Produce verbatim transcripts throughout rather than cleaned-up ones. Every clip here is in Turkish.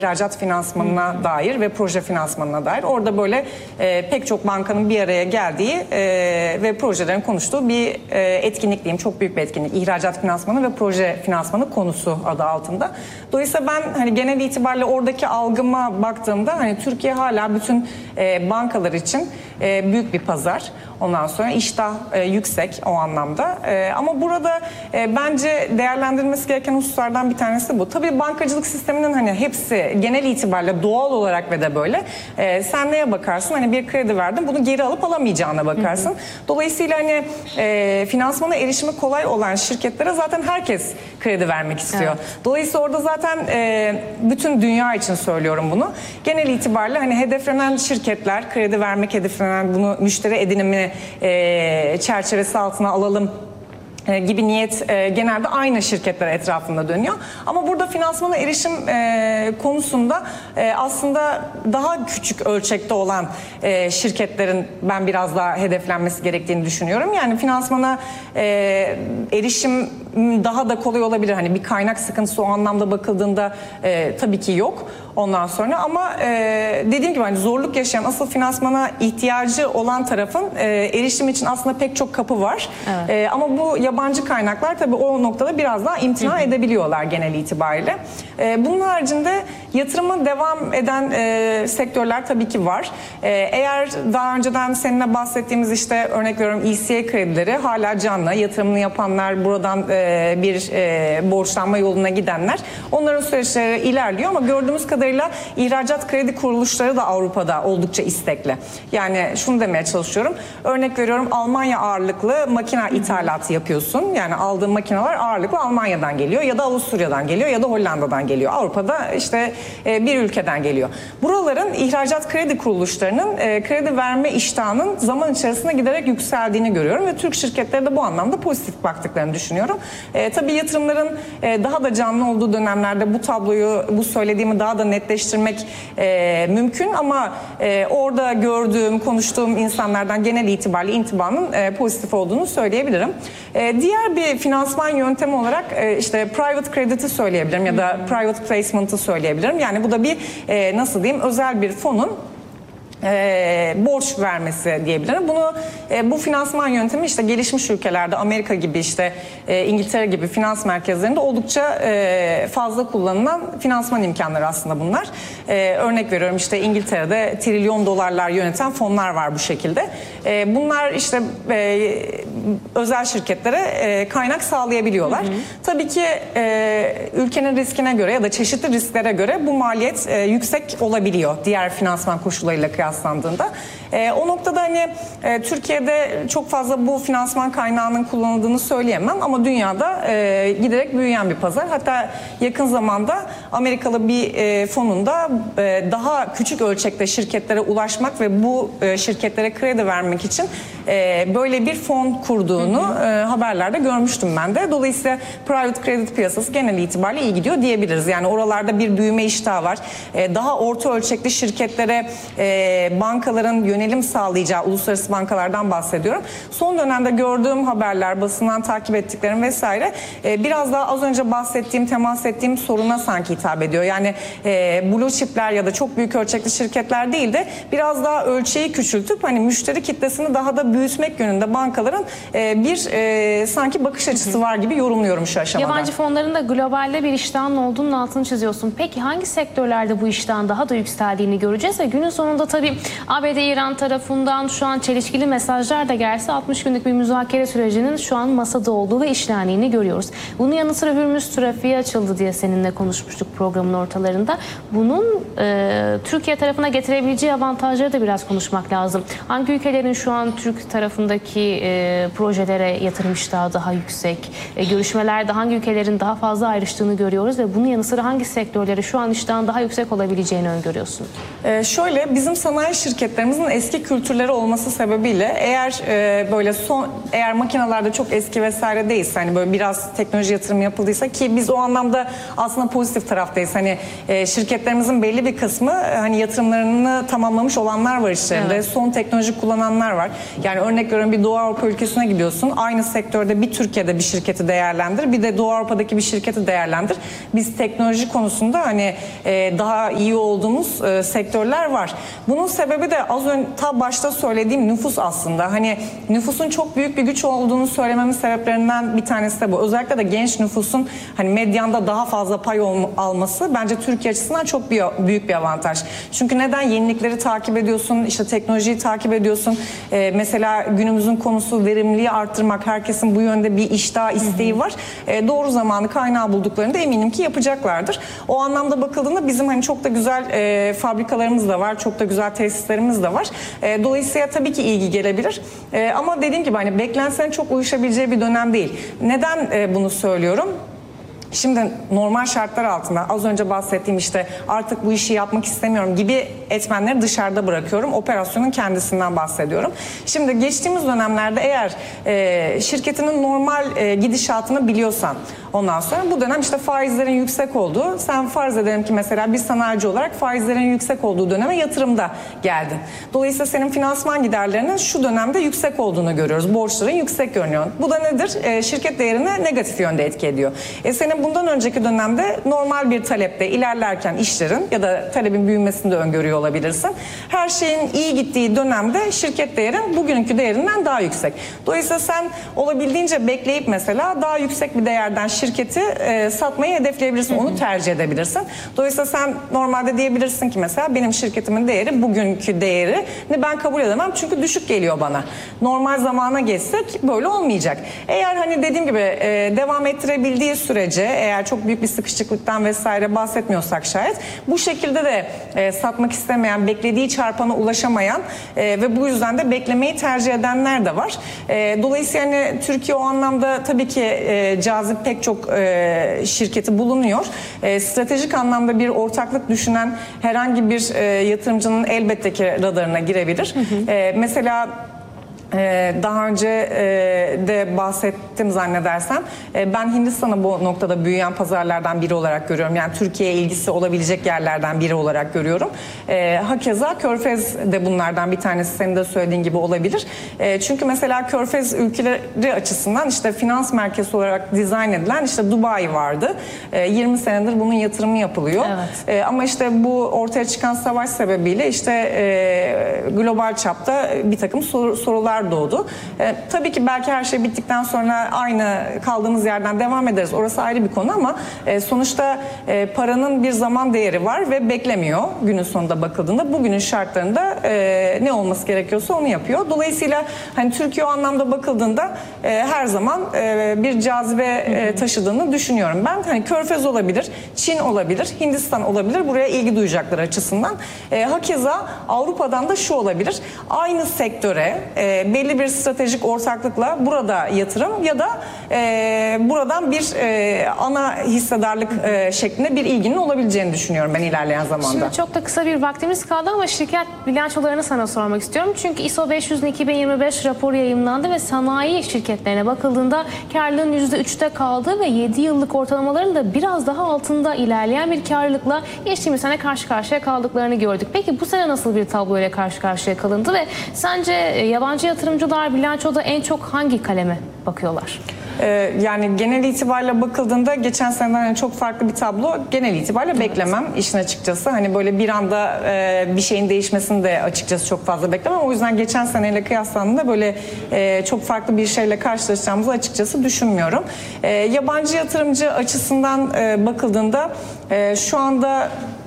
ihracat finansmanına hmm. dair ve proje finansmanına dair. Orada böyle e, pek çok bankanın bir araya geldiği e, ve projelerin konuştuğu bir e, etkinlik diyeyim. Çok büyük bir etkinlik. İhracat finansmanı ve proje finansmanı konusu adı altında. Dolayısıyla ben hani genel itibariyle oradaki algıma baktığımda hani Türkiye hala bütün e, bankalar için e, büyük bir pazar. Ondan sonra iştah e, yüksek o anlamda. E, ama burada e, bence değerlendirilmesi gereken hususlardan bir tanesi bu. Tabii bankacılık sisteminin hani hepsi genel itibariyle doğal olarak ve de böyle. E, sen neye bakarsın? Hani bir kredi verdin, bunu geri alıp alamayacağına bakarsın. Hı hı. Dolayısıyla hani e, finansmana erişimi kolay olan şirketlere zaten herkes kredi vermek istiyor. Evet. Dolayısıyla orada zaten e, bütün dünya için söylüyorum bunu. Genel itibariyle hani hedeflenen şirketler, kredi vermek hedeflenen, bunu müşteri edinimi e, çerçevesi altına alalım E, gibi niyet e, genelde aynı şirketler etrafında dönüyor. Ama burada finansmana erişim e, konusunda e, aslında daha küçük ölçekte olan e, şirketlerin ben biraz daha hedeflenmesi gerektiğini düşünüyorum. Yani finansmana e, erişim daha da kolay olabilir. Hani bir kaynak sıkıntısı o anlamda bakıldığında e, tabii ki yok. Ondan sonra ama e, dediğim gibi hani zorluk yaşayan, asıl finansmana ihtiyacı olan tarafın e, erişim için aslında pek çok kapı var. Evet. E, ama bu yabancı kaynaklar tabii o noktada biraz daha imtina Hı-hı. edebiliyorlar genel itibariyle. E, bunun haricinde yatırıma devam eden e, sektörler tabii ki var. E, eğer daha önceden seninle bahsettiğimiz işte örnek veriyorum E C A kredileri hala canlı. Yatırımını yapanlar, buradan e, bir e, borçlanma yoluna gidenler, onların süreçleri ilerliyor ama gördüğümüz kadarıyla ihracat kredi kuruluşları da Avrupa'da oldukça istekli. Yani şunu demeye çalışıyorum. Örnek veriyorum, Almanya ağırlıklı makine ithalatı yapıyorsun. Yani aldığın makineler ağırlıklı Almanya'dan geliyor ya da Avusturya'dan geliyor ya da Hollanda'dan geliyor. Avrupa'da işte bir ülkeden geliyor. Buraların ihracat kredi kuruluşlarının kredi verme iştahının zaman içerisinde giderek yükseldiğini görüyorum ve Türk şirketleri de bu anlamda pozitif baktıklarını düşünüyorum. E, tabii yatırımların e, daha da canlı olduğu dönemlerde bu tabloyu, bu söylediğimi daha da netleştirmek e, mümkün ama e, orada gördüğüm, konuştuğum insanlardan genel itibariyle intibanın e, pozitif olduğunu söyleyebilirim. E, diğer bir finansman yöntemi olarak e, işte private credit'i söyleyebilirim ya da private placement'ı söyleyebilirim. Yani bu da bir e, nasıl diyeyim, özel bir fonun E, borç vermesi diyebilirim. Bunu e, bu finansman yöntemi işte gelişmiş ülkelerde, Amerika gibi, işte e, İngiltere gibi finans merkezlerinde oldukça e, fazla kullanılan finansman imkanları aslında bunlar. E, örnek veriyorum, işte İngiltere'de trilyon dolarlar yöneten fonlar var bu şekilde. E, bunlar işte e, özel şirketlere e, kaynak sağlayabiliyorlar. Hı hı. Tabii ki e, ülkenin riskine göre ya da çeşitli risklere göre bu maliyet e, yüksek olabiliyor diğer finansman koşullarıyla kıyasladığında. E, o noktada hani e, Türkiye'de çok fazla bu finansman kaynağının kullanıldığını söyleyemem ama dünyada e, giderek büyüyen bir pazar. Hatta yakın zamanda Amerikalı bir e, fonunda e, daha küçük ölçekte şirketlere ulaşmak ve bu e, şirketlere kredi vermek için e, böyle bir fon kurduğunu hı hı. E, haberlerde görmüştüm ben de. Dolayısıyla private credit piyasası genel itibariyle iyi gidiyor diyebiliriz. Yani oralarda bir büyüme iştahı var. E, daha orta ölçekli şirketlere e, bankaların yönelim sağlayacağı, uluslararası bankalardan bahsediyorum. Son dönemde gördüğüm haberler, basından takip ettiklerim vesaire e, biraz daha az önce bahsettiğim, temas ettiğim soruna sanki hitap ediyor. Yani e, blue chipler ya da çok büyük ölçekli şirketler değil de biraz daha ölçeği küçültüp hani müşteri kitlesini daha da büyütmek yönünde bankaların e, bir e, sanki bakış açısı var gibi yorumluyorum şu aşamada. Yabancı fonların da globalde bir iştahın olduğunun altını çiziyorsun. Peki hangi sektörlerde bu iştahın daha da yükseldiğini göreceğiz ve günün sonunda tabii A B D İran tarafından şu an çelişkili mesajlar da gelse altmış günlük bir müzakere sürecinin şu an masada olduğu ve işlendiğini görüyoruz. Bunun yanı sıra Hürmüz trafiği açıldı diye seninle konuşmuştuk programın ortalarında. Bunun e, Türkiye tarafına getirebileceği avantajları da biraz konuşmak lazım. Hangi ülkelerin şu an Türk tarafındaki e, projelere yatırım iştahı daha yüksek? E, görüşmelerde hangi ülkelerin daha fazla ayrıştığını görüyoruz ve bunun yanı sıra hangi sektörleri şu an iştahın daha yüksek olabileceğini öngörüyorsun? E, şöyle, bizim sanayi şirketlerimizin eski kültürleri olması sebebiyle eğer e, böyle son eğer makinelerde çok eski vesaire değilse, hani böyle biraz teknoloji yatırımı yapıldıysa, ki biz o anlamda aslında pozitif taraftayız. Hani e, şirketlerimizin belli bir kısmı hani yatırımlarını tamamlamış olanlar var içlerinde. Evet. Son teknoloji kullananlar var. Yani Yani örnek veriyorum, bir Doğu Avrupa ülkesine gidiyorsun. Aynı sektörde bir Türkiye'de bir şirketi değerlendir, bir de Doğu Avrupa'daki bir şirketi değerlendir. Biz teknoloji konusunda hani e, daha iyi olduğumuz e, sektörler var. Bunun sebebi de az önce ta başta söylediğim nüfus aslında. Hani nüfusun çok büyük bir güç olduğunu söylememin sebeplerinden bir tanesi de bu. Özellikle de genç nüfusun hani medyanda daha fazla pay alması bence Türkiye açısından çok büyük bir avantaj. Çünkü neden? Yenilikleri takip ediyorsun, işte teknolojiyi takip ediyorsun. Ee, mesela günümüzün konusu verimliliği arttırmak. Herkesin bu yönde bir iştah, isteği var. Ee, doğru zamanı, kaynağı bulduklarında eminim ki yapacaklardır. O anlamda bakıldığında bizim hani çok da güzel e, fabrikalarımız da var, çok da güzel tesislerimiz de var. E, dolayısıyla tabii ki ilgi gelebilir. E, ama dediğim gibi hani beklentilerin çok uyuşabileceği bir dönem değil. Neden e, bunu söylüyorum? Şimdi normal şartlar altında az önce bahsettiğim işte artık bu işi yapmak istemiyorum gibi etmenleri dışarıda bırakıyorum. Operasyonun kendisinden bahsediyorum. Şimdi geçtiğimiz dönemlerde eğer e, şirketinin normal e, gidişatını biliyorsan, ondan sonra bu dönem işte faizlerin yüksek olduğu, sen farz edelim ki mesela bir sanayici olarak faizlerin yüksek olduğu döneme yatırımda geldin. Dolayısıyla senin finansman giderlerinin şu dönemde yüksek olduğunu görüyoruz. Borçların yüksek görünüyor. Bu da nedir? E, şirket değerine negatif yönde etki ediyor. E, senin bundan önceki dönemde normal bir talepte ilerlerken işlerin ya da talebin büyümesini de öngörüyor olabilirsin. Her şeyin iyi gittiği dönemde şirket değerin bugünkü değerinden daha yüksek. Dolayısıyla sen olabildiğince bekleyip mesela daha yüksek bir değerden şirketi e, satmayı hedefleyebilirsin. Onu tercih edebilirsin. Dolayısıyla sen normalde diyebilirsin ki mesela benim şirketimin değeri bugünkü değerini ben kabul edemem çünkü düşük geliyor bana. Normal zamana geçsek böyle olmayacak. Eğer hani dediğim gibi e, devam ettirebildiği sürece, eğer çok büyük bir sıkışıklıktan vesaire bahsetmiyorsak şayet, bu şekilde de e, satmak istemeyen, beklediği çarpana ulaşamayan e, ve bu yüzden de beklemeyi tercih edenler de var. E, dolayısıyla hani Türkiye o anlamda tabii ki e, cazip pek çok e, şirketi bulunuyor. E, stratejik anlamda bir ortaklık düşünen herhangi bir e, yatırımcının elbette ki radarına girebilir. Hı hı. E, mesela Ee, daha önce e, de bahsettim zannedersem. E, ben Hindistan'ı bu noktada büyüyen pazarlardan biri olarak görüyorum. Yani Türkiye'ye ilgisi olabilecek yerlerden biri olarak görüyorum. E, hakeza Körfez de bunlardan bir tanesi, senin de söylediğin gibi olabilir. E, çünkü mesela Körfez ülkeleri açısından işte finans merkezi olarak dizayn edilen işte Dubai vardı. E, yirmi senedir bunun yatırımı yapılıyor. Evet. E, ama işte bu ortaya çıkan savaş sebebiyle işte e, global çapta bir takım sor, sorular doğdu. E, tabii ki belki her şey bittikten sonra aynı kaldığımız yerden devam ederiz. Orası ayrı bir konu ama e, sonuçta e, paranın bir zaman değeri var ve beklemiyor günün sonunda bakıldığında. Bugünün şartlarında e, ne olması gerekiyorsa onu yapıyor. Dolayısıyla hani Türkiye o anlamda bakıldığında e, her zaman e, bir cazibe e, taşıdığını düşünüyorum. Ben hani Körfez olabilir, Çin olabilir, Hindistan olabilir. Buraya ilgi duyacakları açısından. E, hakeza Avrupa'dan da şu olabilir. Aynı sektöre e, belli bir stratejik ortaklıkla burada yatırım ya da e, buradan bir e, ana hissedarlık e, şeklinde bir ilginin olabileceğini düşünüyorum ben ilerleyen zamanda. Şimdi çok da kısa bir vaktimiz kaldı ama şirket bilançolarını sana sormak istiyorum. Çünkü I S O beş yüz'ün iki bin yirmi beş raporu yayımlandı ve sanayi şirketlerine bakıldığında karlılığın yüzde üç'te kaldığı ve yedi yıllık ortalamaların da biraz daha altında ilerleyen bir karlılıkla geçtiğimiz sene karşı karşıya kaldıklarını gördük. Peki bu sene nasıl bir tabloyla karşı karşıya kalındı ve sence yabancı yatırımcılar bilançoda en çok hangi kaleme bakıyorlar? Ee, yani genel itibariyle bakıldığında geçen seneden yani çok farklı bir tablo. Genel itibariyle evet. beklemem işin açıkçası. Hani böyle bir anda e, bir şeyin değişmesini de açıkçası çok fazla beklemem. O yüzden geçen seneyle kıyaslandığında böyle e, çok farklı bir şeyle karşılaşacağımızı açıkçası düşünmüyorum. E, yabancı yatırımcı açısından e, bakıldığında e, şu anda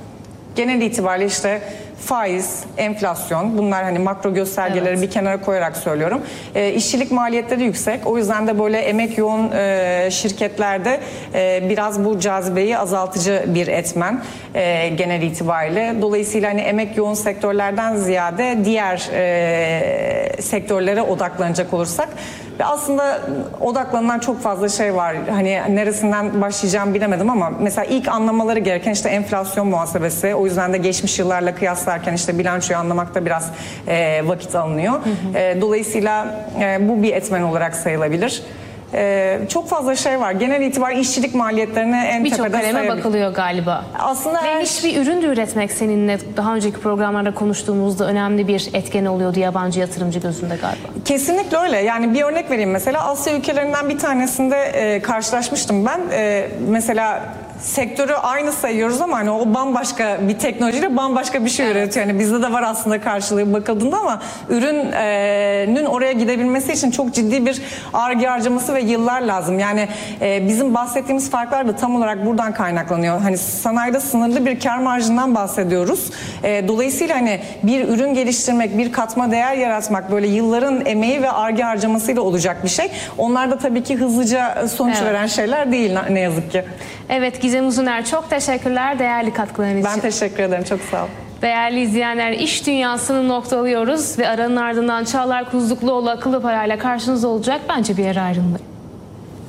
genel itibariyle işte faiz, enflasyon, bunlar hani makro göstergeleri evet. bir kenara koyarak söylüyorum. E, işçilik maliyetleri yüksek. O yüzden de böyle emek yoğun e, şirketlerde e, biraz bu cazibeyi azaltıcı bir etmen e, genel itibariyle. Dolayısıyla hani emek yoğun sektörlerden ziyade diğer e, sektörlere odaklanacak olursak ve aslında odaklanılan çok fazla şey var. Hani neresinden başlayacağım bilemedim ama mesela ilk anlamaları gereken işte enflasyon muhasebesi. O yüzden de geçmiş yıllarla kıyaslarken işte bilançoyu anlamakta biraz e, vakit alınıyor. Hı hı. E, dolayısıyla e, bu bir etmen olarak sayılabilir. Ee, çok fazla şey var. Genel itibar işçilik maliyetlerini en Birçok tepede kaleme sayabilirim. bakılıyor galiba. Aslında Ve her hiçbir ürün de üretmek seninle daha önceki programlarda konuştuğumuzda önemli bir etken oluyordu yabancı yatırımcı gözünde galiba. Kesinlikle öyle. Yani bir örnek vereyim mesela. Asya ülkelerinden bir tanesinde e, karşılaşmıştım ben. E, mesela sektörü aynı sayıyoruz ama hani o bambaşka bir teknolojiyle bambaşka bir şey üretiyor. Yani bizde de var aslında karşılığı bakıldığında ama ürünün oraya gidebilmesi için çok ciddi bir Ar-Ge harcaması ve yıllar lazım. Yani e, bizim bahsettiğimiz farklar da tam olarak buradan kaynaklanıyor. Hani sanayide sınırlı bir kar marjından bahsediyoruz. E, dolayısıyla hani bir ürün geliştirmek, bir katma değer yaratmak böyle yılların emeği ve Ar-Ge harcamasıyla olacak bir şey. Onlar da tabii ki hızlıca sonuç Evet. veren şeyler değil ne yazık ki. Evet Gizem Uzuner, çok teşekkürler değerli katkıların için. Ben teşekkür ederim. Çok sağ ol. Değerli izleyenler, iş dünyasını noktalıyoruz ve aranın ardından Çağlar Kuzlukluoğlu akıllı parayla karşınızda olacak. Bence bir yere ayrılmayın.